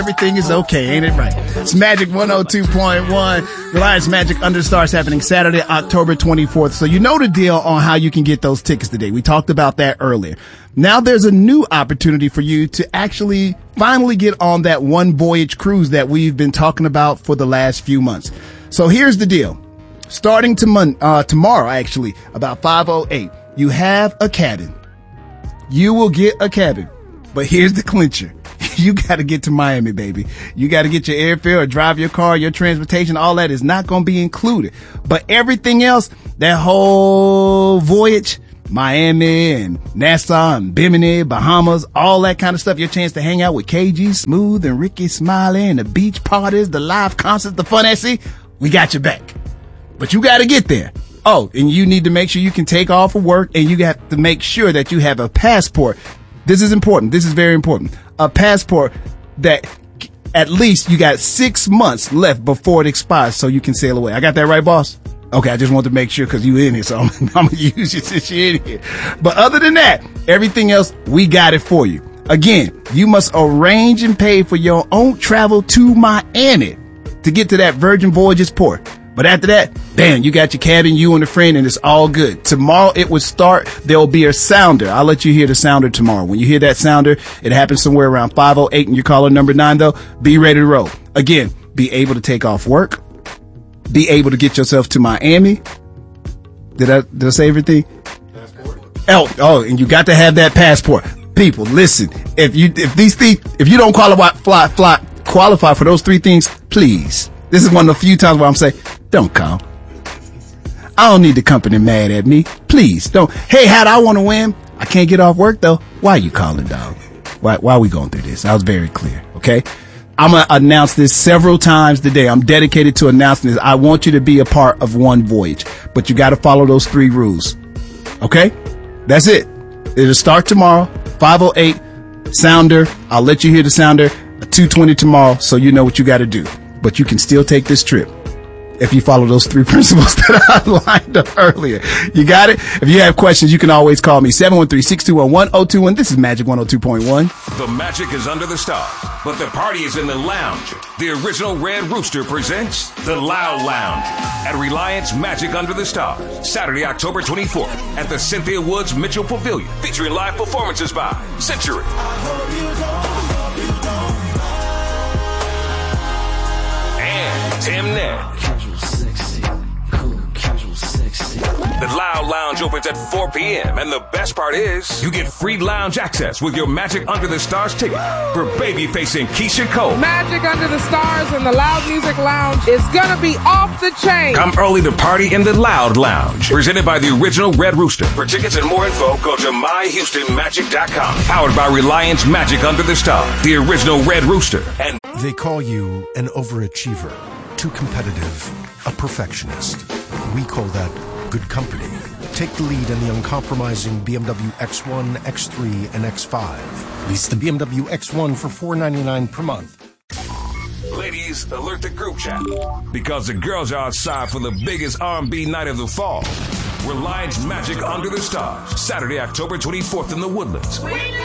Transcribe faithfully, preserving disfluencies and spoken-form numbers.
Everything is okay, ain't it right? It's Magic one oh two point one. Reliance Magic Under the Stars happening Saturday, October twenty-fourth. So you know the deal on how you can get those tickets today. We talked about that earlier. Now there's a new opportunity for you to actually finally get on that one voyage cruise that we've been talking about for the last few months. So here's the deal. Starting to mon- uh, tomorrow, actually, about five oh eight, you have a cabin. You will get a cabin. But here's the clincher. You got to get to Miami, baby. You got to get your airfare or drive your car, your transportation. All that is not going to be included. But everything else, that whole voyage, Miami and Nassau and Bimini, Bahamas, all that kind of stuff. Your chance to hang out with K G Smooth and Ricky Smiley and the beach parties, the live concerts, the fun at sea. We got your back. But you got to get there. Oh, and you need to make sure you can take off of work, and you have to make sure that you have a passport. This is important. This is very important. A passport that at least you got six months left before it expires so you can sail away. I got that right, boss? Okay, I just wanted to make sure because you in here, so I'm, I'm going to use you since you're in here. But other than that, everything else, we got it for you. Again, you must arrange and pay for your own travel to Miami to get to that Virgin Voyages port. But after that, bam, you got your cabin, you and a friend, and it's all good. Tomorrow it will start. There will be a sounder. I'll let you hear the sounder tomorrow. When you hear that sounder, it happens somewhere around five oh eight and you're calling number nine, though. Be ready to roll. Again, be able to take off work. Be able to get yourself to Miami. Did I, did I say everything? Passport. Oh, oh, and you got to have that passport. People, listen, if you, if these things, if you don't qualify, fly, fly, qualify for those three things, please. This is one of the few times where I'm saying, don't call. I don't need the company mad at me. Please don't. Hey, how'd I want to win? I can't get off work though. Why are you calling, dog? Why, why are we going through this? I was very clear. Okay. I'm going to announce this several times today. I'm dedicated to announcing this. I want you to be a part of one voyage, but you got to follow those three rules. Okay. That's it. It'll start tomorrow, five oh eight sounder. I'll let you hear the sounder at two twenty tomorrow. So you know what you got to do. But you can still take this trip if you follow those three principles that I lined up earlier. You got it? If you have questions, you can always call me, seven one three, six two one, one oh two one. This is Magic one oh two point one. The magic is under the stars, but the party is in the lounge. The original Red Rooster presents The Loud Lounge at Reliance Magic Under the Stars, Saturday, October twenty-fourth at the Cynthia Woods Mitchell Pavilion, featuring live performances by Century, Tim Ned. Casual sexy, cool, casual sexy. The Loud Lounge opens at four p.m. and the best part is you get free lounge access with your Magic Under the Stars ticket for babyface and Keisha Cole. Magic Under the Stars and the Loud Music Lounge is gonna be off the chain. Come early to party in the Loud Lounge, presented by the original Red Rooster. For tickets and more info, go to my houston magic dot com. Powered by Reliance Magic Under the Stars, the original Red Rooster. And they call you an overachiever, too competitive, a perfectionist. We call that good company. Take the lead in the uncompromising B M W X one, X three, and X five. Lease the B M W X one for four hundred ninety-nine dollars per month. Ladies, alert the group chat, because the girls are outside for the biggest R and B night of the fall. Reliance Magic Under the Stars, Saturday, October twenty-fourth in the Woodlands.